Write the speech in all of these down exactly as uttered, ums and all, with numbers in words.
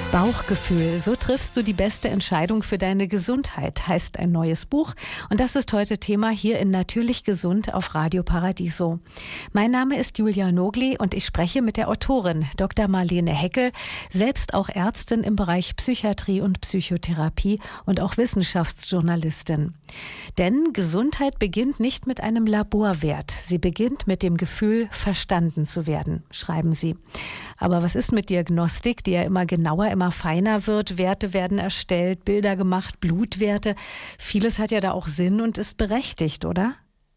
Bauchgefühl, so triffst du die beste Entscheidung für deine Gesundheit, heißt ein neues Buch. Und das ist heute Thema hier in Natürlich Gesund auf Radio Paradiso. Mein Name ist Julia Nogli und ich spreche mit der Autorin Doktor Marlene Heckel, selbst auch Ärztin im Bereich Psychiatrie und Psychotherapie und auch Wissenschaftsjournalistin. Denn Gesundheit beginnt nicht mit einem Laborwert. Sie beginnt mit dem Gefühl, verstanden zu werden, schreiben Sie. Aber was ist mit Diagnostik, die ja immer genauer, immer feiner wird? Werte werden erstellt, Bilder gemacht, Blutwerte. Vieles hat ja da auch Sinn und ist berechtigt, oder?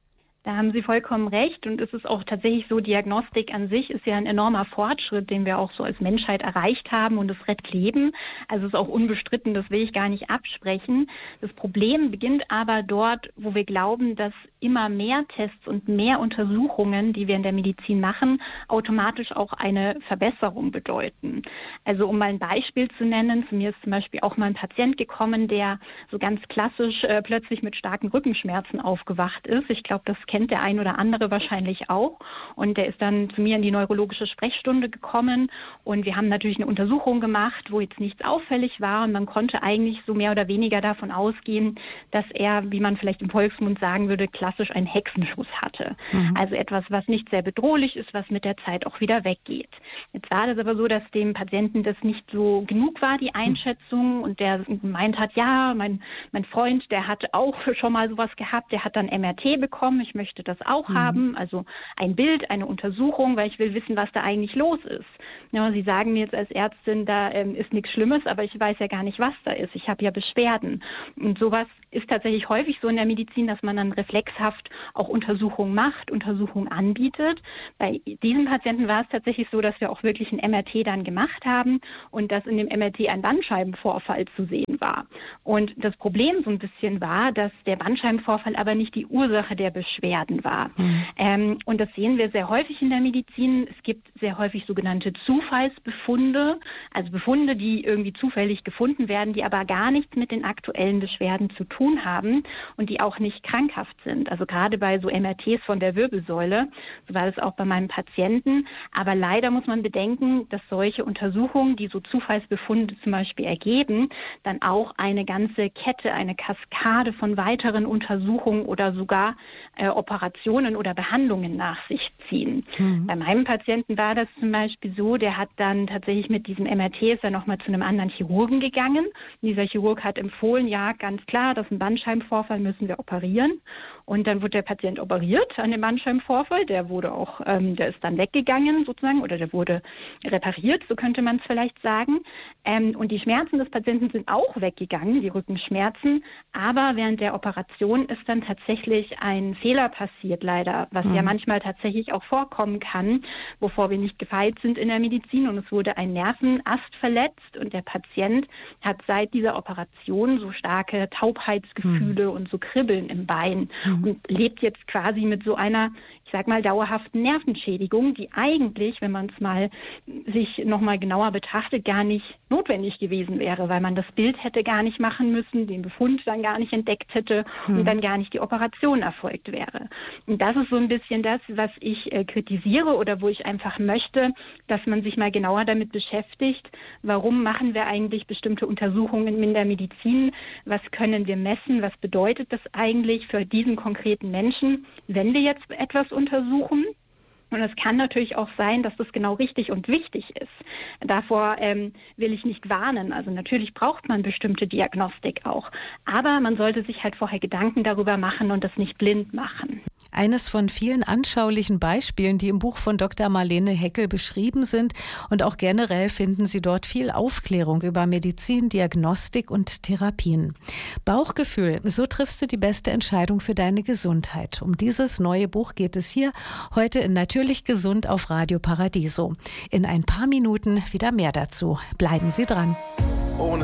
Da haben Sie vollkommen recht und es ist auch tatsächlich so, Diagnostik an sich ist ja ein enormer Fortschritt, den wir auch so als Menschheit erreicht haben und es rettet Leben. Also es ist auch unbestritten, das will ich gar nicht absprechen. Das Problem beginnt aber dort, wo wir glauben, dass immer mehr Tests und mehr Untersuchungen, die wir in der Medizin machen, automatisch auch eine Verbesserung bedeuten. Also um mal ein Beispiel zu nennen, zu mir ist zum Beispiel auch mal ein Patient gekommen, der so ganz klassisch äh, plötzlich mit starken Rückenschmerzen aufgewacht ist. Ich glaube, das kennt der ein oder andere wahrscheinlich auch. Und der ist dann zu mir in die neurologische Sprechstunde gekommen und wir haben natürlich eine Untersuchung gemacht, wo jetzt nichts auffällig war und man konnte eigentlich so mehr oder weniger davon ausgehen, dass er, wie man vielleicht im Volksmund sagen würde, klassisch einen Hexenschuss hatte. Mhm. Also etwas, was nicht sehr bedrohlich ist, was mit der Zeit auch wieder weggeht. Jetzt war das aber so, dass dem Patienten das nicht so genug war, die Einschätzung, und der gemeint hat, ja, mein, mein Freund, der hat auch schon mal sowas gehabt, der hat dann M R T bekommen, ich möchte das auch mhm. haben, also ein Bild, eine Untersuchung, weil ich will wissen, was da eigentlich los ist. Ja, Sie sagen mir jetzt als Ärztin, da ähm, ist nichts Schlimmes, aber ich weiß ja gar nicht, was da ist. Ich habe ja Beschwerden. Und sowas ist tatsächlich häufig so in der Medizin, dass man dann reflexhaft auch Untersuchungen macht, Untersuchungen anbietet. Bei diesem Patienten war es tatsächlich so, dass wir auch wirklich ein M R T dann gemacht haben und dass in dem M R T ein Bandscheibenvorfall zu sehen war. Und das Problem so ein bisschen war, dass der Bandscheibenvorfall aber nicht die Ursache der Beschwerden war. Mhm. Ähm, und das sehen wir sehr häufig in der Medizin. Es gibt sehr häufig sogenannte Zufallsbefunde, also Befunde, die irgendwie zufällig gefunden werden, die aber gar nichts mit den aktuellen Beschwerden zu tun haben und die auch nicht krankhaft sind. Also gerade bei so M R Ts von der Wirbelsäule, so war das auch bei meinem Patienten. Aber leider muss man bedenken, dass solche Untersuchungen, die so Zufallsbefunde zum Beispiel ergeben, dann auch eine ganze Kette, eine Kaskade von weiteren Untersuchungen oder sogar äh, Operationen oder Behandlungen nach sich ziehen. Mhm. Bei meinem Patienten war das zum Beispiel so, der hat dann tatsächlich mit diesem M R T ist er nochmal zu einem anderen Chirurgen gegangen. Und dieser Chirurg hat empfohlen, ja, ganz klar, das ist ein Bandscheibenvorfall, müssen wir operieren. Und dann wurde der Patient operiert an dem Bandscheibenvorfall. Der wurde auch, ähm, der ist dann weggegangen sozusagen oder der wurde repariert, so könnte man es vielleicht sagen. Ähm, und die Schmerzen des Patienten sind auch weggegangen, die Rückenschmerzen. Aber während der Operation ist dann tatsächlich ein Fehler passiert, leider, was mhm. ja manchmal tatsächlich auch vorkommen kann, wovor wir nicht gefeit sind in der Medizin. Und es wurde ein Nervenast verletzt und der Patient hat seit dieser Operation so starke Taubheitsgefühle mhm. und so Kribbeln im Bein. Mhm. Und lebt jetzt quasi mit so einer, ich sag mal, dauerhaften Nervenschädigung, die eigentlich, wenn man es mal sich nochmal genauer betrachtet, gar nicht notwendig gewesen wäre, weil man das Bild hätte gar nicht machen müssen, den Befund dann gar nicht entdeckt hätte mhm. und dann gar nicht die Operation erfolgt wäre. Und das ist so ein bisschen das, was ich äh, kritisiere oder wo ich einfach möchte, dass man sich mal genauer damit beschäftigt, warum machen wir eigentlich bestimmte Untersuchungen in der Medizin, was können wir messen, was bedeutet das eigentlich für diesen konkreten Menschen, wenn wir jetzt etwas untersuchen. Und es kann natürlich auch sein, dass das genau richtig und wichtig ist. Davor ähm, will ich nicht warnen. Also natürlich braucht man bestimmte Diagnostik auch. Aber man sollte sich halt vorher Gedanken darüber machen und das nicht blind machen. Eines von vielen anschaulichen Beispielen, die im Buch von Doktor Marlene Heckel beschrieben sind. Und auch generell finden Sie dort viel Aufklärung über Medizin, Diagnostik und Therapien. Bauchgefühl, so triffst du die beste Entscheidung für deine Gesundheit. Um dieses neue Buch geht es hier heute in Natürlich Gesund auf Radio Paradiso. In ein paar Minuten wieder mehr dazu. Bleiben Sie dran.